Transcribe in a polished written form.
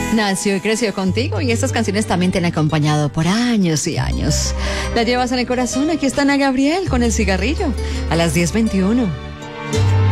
Nació y creció contigo y estas canciones también te han acompañado por años y años. La llevas en el corazón. Aquí está Ana Gabriel con El Cigarrillo a las 10:21.